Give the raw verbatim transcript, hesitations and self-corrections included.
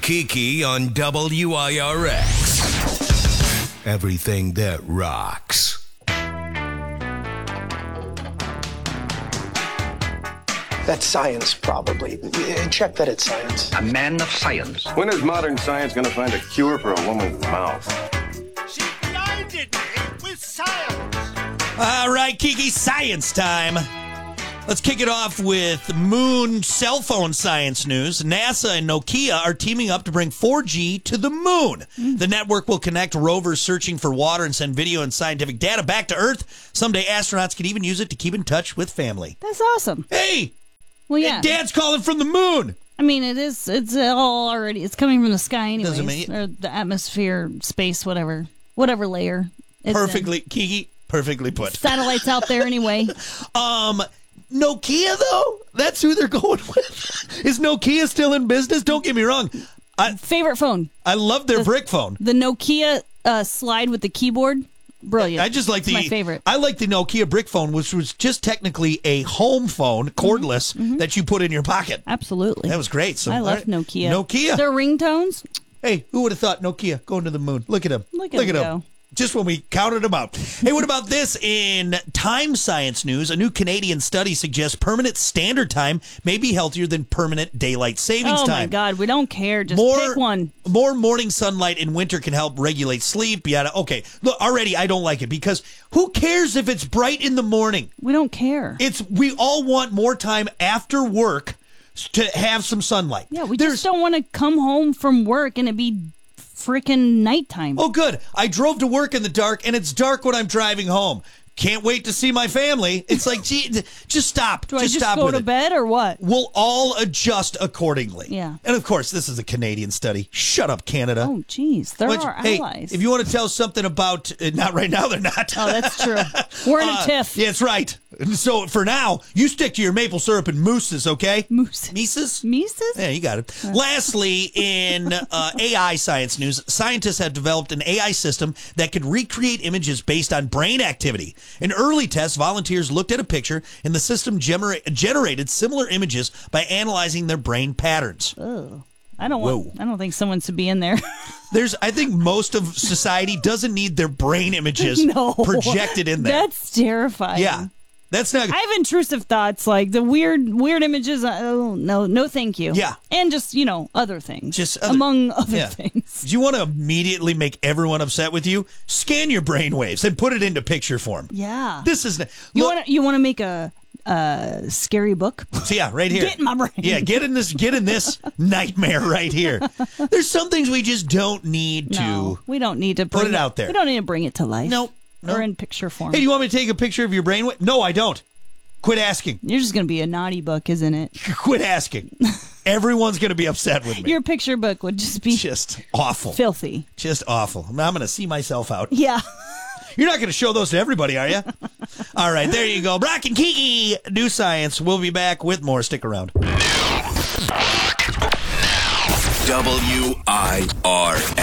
Kiki on W I R X. Everything that rocks. That's science, probably. Check that it's science. A man of science. When is modern science going to find a cure for a woman's mouth? She blinded me with science. All right, Kiki, science time. Let's kick it off with moon cell phone science news. NASA and Nokia are teaming up to bring four G to the moon. Mm. The network will connect rovers searching for water and send video and scientific data back to Earth. Someday astronauts can even use it to keep in touch with family. That's awesome. Hey! Well, yeah. Dad's calling from the moon. I mean, it is, it's all already, it's coming from the sky anyways. Doesn't mean, or the atmosphere, space, whatever, whatever layer. It's perfectly, in. Kiki, perfectly put. Satellites out there anyway. um... Nokia, though? That's who they're going with? Is Nokia still in business? Don't get me wrong. I, Favorite phone. I love their the, brick phone. The Nokia uh, slide with the keyboard. Brilliant. I just like it's the my favorite. I like the Nokia brick phone, which was just technically a home phone, cordless, mm-hmm. that you put in your pocket. Absolutely. That was great. So I love right. Nokia. Nokia. Their ringtones. Hey, who would have thought Nokia going to the moon? Look at him. Look at Look him. At go. him. Just when we counted them out. Hey, what about this? In Time Science News, a new Canadian study suggests permanent standard time may be healthier than permanent daylight savings oh time. Oh, my God. We don't care. Just more, pick one. More morning sunlight in winter can help regulate sleep. Yada. Okay, look, already I don't like it because who cares if it's bright in the morning? We don't care. It's We all want more time after work to have some sunlight. Yeah, we There's, just don't want to come home from work and it be freaking nighttime. Oh, good. I drove to work in the dark, and it's dark when I'm driving home. Can't wait to see my family. It's like, gee, just stop. Do just I just stop go with to it. bed or what? We'll all adjust accordingly. Yeah. And of course, this is a Canadian study. Shut up, Canada. Oh, geez. They're Which, our hey, allies. If you want to tell something about, uh, not right now, they're not. Oh, that's true. We're in a uh, tiff. Yeah, that's right. So for now, you stick to your maple syrup and mousses, okay? Mousses. Mises? Mises? Yeah, you got it. Uh. Lastly, in uh, A I science news, scientists have developed an A I system that could recreate images based on brain activity. In early tests, volunteers looked at a picture, and the system gener- generated similar images by analyzing their brain patterns. Oh. I don't want. Whoa. I don't think someone should be in there. There's, I think most of society doesn't need their brain images no, projected in there. That's terrifying. Yeah. That's not. I have intrusive thoughts like the weird, weird images. Oh no, no, thank you. Yeah, and just you know other things. Just other, among other yeah. things. Do you want to immediately make everyone upset with you? Scan your brain waves and put it into picture form. Yeah, this is. You want to you want to make a uh, scary book? So yeah, right here. Get in my brain. Yeah, get in this. Get in this nightmare right here. There's some things we just don't need to. No, we don't need to bring put it, it out there. We don't need to bring it to life. Nope. Nope. Or in picture form. Hey, do you want me to take a picture of your brain? No, I don't. Quit asking. You're just going to be a naughty book, isn't it? Quit asking. Everyone's going to be upset with me. Your picture book would just be just awful. Filthy. Just awful. Now I'm going to see myself out. Yeah. You're not going to show those to everybody, are you? All right, there you go. Brock and Kiki, New Science. We'll be back with more. Stick around. W I R